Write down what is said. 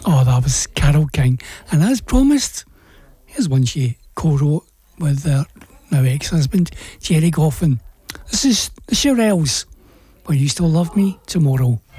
Oh, that was Carole King. And as promised, here's one she co-wrote with their now ex-husband, Jerry Goffin. This is the Shirelles. Will You Still Love Me Tomorrow?